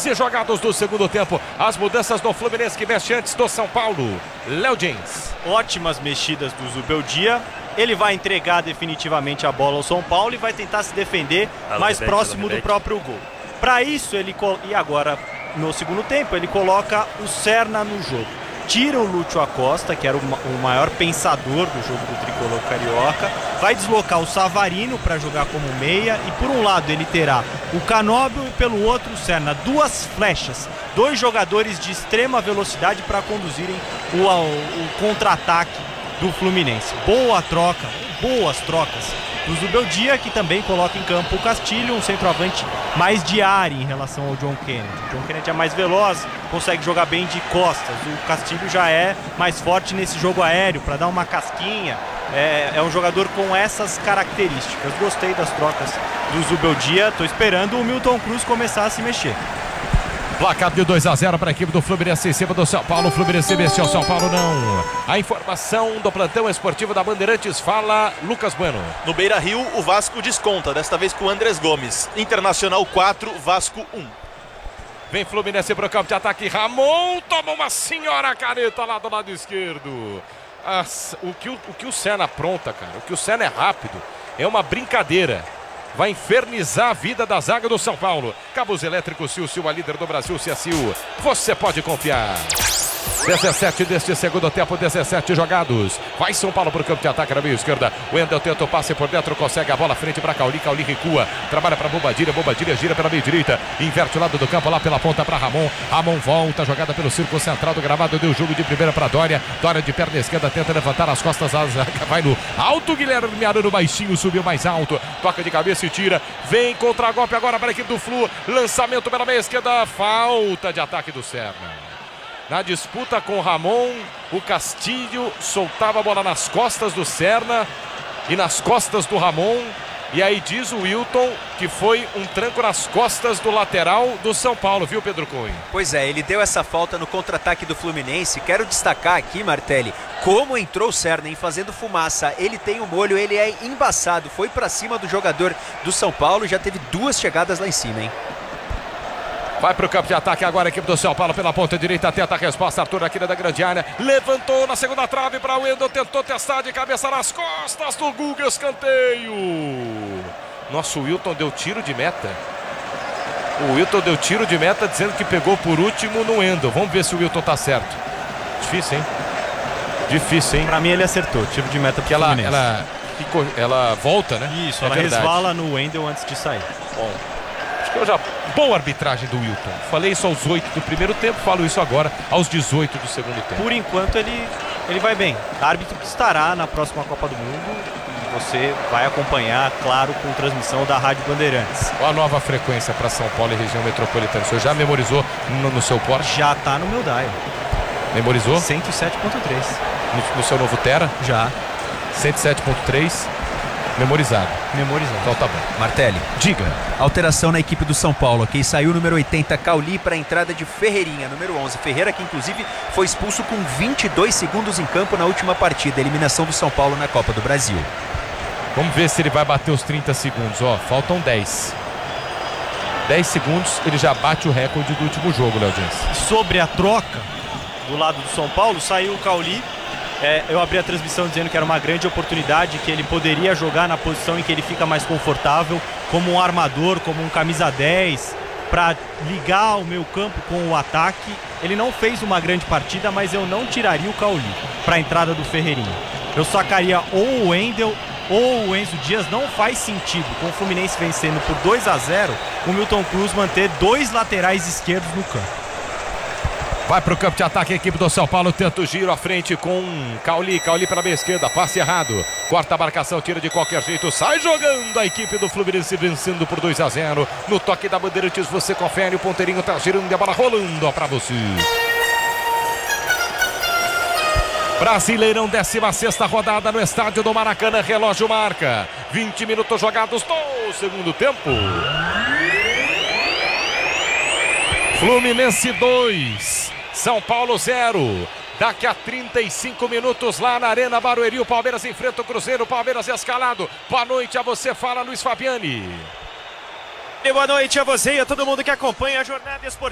15 jogados do segundo tempo. As mudanças do Fluminense que mexe antes do São Paulo. Léo Jens. Ótimas mexidas do Zubeldia. Ele vai entregar definitivamente a bola ao São Paulo e vai tentar se defender mais próximo do próprio gol. Para isso, e agora no segundo tempo, ele coloca o Serna no jogo. Tira o Lúcio Acosta, que era o maior pensador do jogo do tricolor carioca. Vai deslocar o Savarino para jogar como meia. E por um lado ele terá o Canóbio e pelo outro o Serna. Duas flechas, dois jogadores de extrema velocidade para conduzirem o contra-ataque do Fluminense. Boa troca, boas trocas do Zubeldia, que também coloca em campo o Castilho, um centroavante mais de área em relação ao John Kennedy. O John Kennedy é mais veloz, consegue jogar bem de costas. O Castilho já é mais forte nesse jogo aéreo, para dar uma casquinha. É um jogador com essas características. Gostei das trocas do Zubeldia. Estou esperando o Milton Cruz começar a se mexer. Placar de 2-0 para a equipe do Fluminense em cima do São Paulo. O Fluminense mexeu, São Paulo não. A informação do plantão esportivo da Bandeirantes fala Lucas Bueno. No Beira-Rio, o Vasco desconta, desta vez com o Andrés Gomes. Internacional 4, Vasco 1. Vem Fluminense para o campo de ataque. Ramon toma uma senhora careta lá do lado esquerdo. O que o Serna apronta, cara, o que o Serna é rápido, é uma brincadeira. Vai infernizar a vida da zaga do São Paulo. Cabos elétricos Sil, a líder do Brasil, Sil. Você pode confiar. 17 deste segundo tempo, 17 jogados. Vai São Paulo para o campo de ataque na meia esquerda. O Wendel tenta o passe por dentro, consegue a bola frente para Cauli. Cauli recua, trabalha para Bobadilha gira pela meia direita. Inverte o lado do campo lá pela ponta para Ramon. Ramon volta, jogada pelo círculo central do gramado. Deu jogo de primeira para Dória. Dória de perna esquerda, tenta levantar as costas. A zaga vai no alto. Guilherme Arano baixinho, subiu mais alto. Toca de cabeça e tira. Vem contra-golpe agora para a equipe do Flu. Lançamento pela meia esquerda. Falta de ataque do Serna. Na disputa com o Ramon, o Castilho soltava a bola nas costas do Serna e nas costas do Ramon. E aí diz o Wilton que foi um tranco nas costas do lateral do São Paulo, viu, Pedro Cunha? Pois é, ele deu essa falta no contra-ataque do Fluminense. Quero destacar aqui, Martelli, como entrou o Serna, hein, fazendo fumaça. Ele tem o molho, ele é embaçado. Foi pra cima do jogador do São Paulo, já teve duas chegadas lá em cima, hein? Vai para o campo de ataque agora a equipe do São Paulo pela ponta direita, tenta a resposta, Arthur aqui da grande área, levantou na segunda trave para o Wendel, tentou testar de cabeça nas costas do Guga, escanteio. Nosso Wilton deu tiro de meta. O Wilton deu tiro de meta dizendo que pegou por último no Wendel. Vamos ver se o Wilton tá certo. Difícil, hein? Difícil, hein? Para mim ele acertou, tiro de meta porque ela volta, né? Isso, ela resvala no Wendel antes de sair. Bom. Boa arbitragem do Wilton. Falei isso aos 8 do primeiro tempo, falo isso agora aos 18 do segundo tempo. Por enquanto ele vai bem. Árbitro que estará na próxima Copa do Mundo e você vai acompanhar, claro, com transmissão da Rádio Bandeirantes. Qual a nova frequência para São Paulo e região metropolitana? O senhor já memorizou no seu Porsche? Já está no meu dial. Memorizou? 107.3. No seu novo Tera? Já. 107.3. Memorizado. Então tá bom. Martelli, diga. Alteração na equipe do São Paulo. Quem saiu o número 80, Cauli, para a entrada de Ferreirinha, número 11. Ferreira, que inclusive foi expulso com 22 segundos em campo na última partida. Eliminação do São Paulo na Copa do Brasil. Vamos ver se ele vai bater os 30 segundos. Ó, faltam 10. 10 segundos, ele já bate o recorde do último jogo, Léo Jens. Sobre a troca do lado do São Paulo, saiu o Cauli. Eu abri a transmissão dizendo que era uma grande oportunidade, que ele poderia jogar na posição em que ele fica mais confortável, como um armador, como um camisa 10, para ligar o meio campo com o ataque. Ele não fez uma grande partida, mas eu não tiraria o Cauli para a entrada do Ferreirinha. Eu sacaria ou o Wendel ou o Enzo Dias. Não faz sentido, com o Fluminense vencendo por 2-0, o Milton Cruz manter dois laterais esquerdos no campo. Vai para o campo de ataque a equipe do São Paulo, tenta o giro à frente com Cauli pela meia esquerda, passe errado, corta a marcação, tira de qualquer jeito, sai jogando a equipe do Fluminense vencendo por 2-0. No toque da Bandeirantes você confere, o ponteirinho tá girando e a bola rolando para você. Brasileirão, 16ª rodada no estádio do Maracanã, relógio marca 20 minutos jogados no segundo tempo. Fluminense 2, São Paulo 0. Daqui a 35 minutos lá na Arena Barueri, o Palmeiras enfrenta o Cruzeiro, Palmeiras escalado. Boa noite a você, fala Luiz Fabiani. E boa noite a você e a todo mundo que acompanha a jornada esportiva.